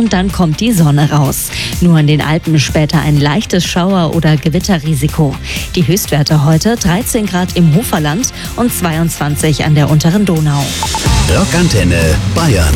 und dann kommt die Sonne raus. Nur in den Alpen später ein leichtes Schauer- oder Gewitterrisiko. Die Höchstwerte heute 13 Grad im Hoferland und 22 an der unteren Donau. Rockantenne Bayern.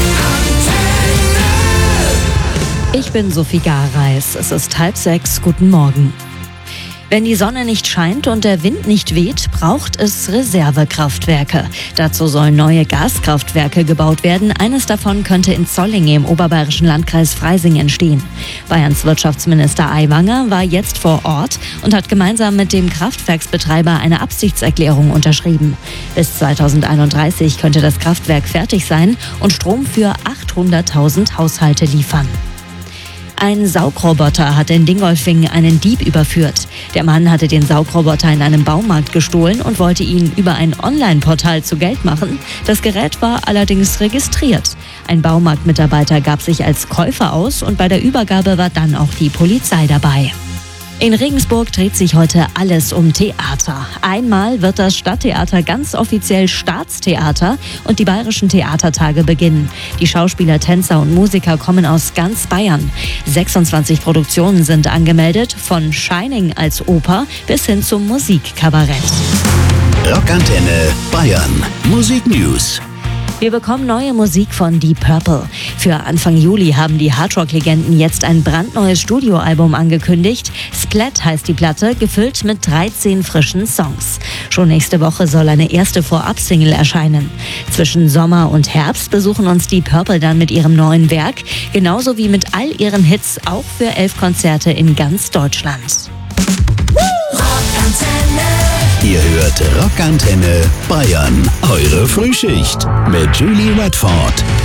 Ich bin Sophie Gareis. Es ist 5:30. Guten Morgen. Wenn die Sonne nicht scheint und der Wind nicht weht, braucht es Reservekraftwerke. Dazu sollen neue Gaskraftwerke gebaut werden. Eines davon könnte in Zollinge im oberbayerischen Landkreis Freising entstehen. Bayerns Wirtschaftsminister Aiwanger war jetzt vor Ort und hat gemeinsam mit dem Kraftwerksbetreiber eine Absichtserklärung unterschrieben. Bis 2031 könnte das Kraftwerk fertig sein und Strom für 800.000 Haushalte liefern. Ein Saugroboter hat in Dingolfing einen Dieb überführt. Der Mann hatte den Saugroboter in einem Baumarkt gestohlen und wollte ihn über ein Online-Portal zu Geld machen. Das Gerät war allerdings registriert. Ein Baumarktmitarbeiter gab sich als Käufer aus und bei der Übergabe war dann auch die Polizei dabei. In Regensburg dreht sich heute alles um Theater. Einmal wird das Stadttheater ganz offiziell Staatstheater und die Bayerischen Theatertage beginnen. Die Schauspieler, Tänzer und Musiker kommen aus ganz Bayern. 26 Produktionen sind angemeldet, von Shining als Oper bis hin zum Musikkabarett. Rockantenne Bayern. Musik News. Wir bekommen neue Musik von Deep Purple. Für Anfang Juli haben die Hardrock-Legenden jetzt ein brandneues Studioalbum angekündigt. Splat heißt die Platte, gefüllt mit 13 frischen Songs. Schon nächste Woche soll eine erste Vorab-Single erscheinen. Zwischen Sommer und Herbst besuchen uns Deep Purple dann mit ihrem neuen Werk, genauso wie mit all ihren Hits, auch für 11 Konzerte in ganz Deutschland. Ihr hört Rockantenne Bayern. Eure Frühschicht mit Julie Redford.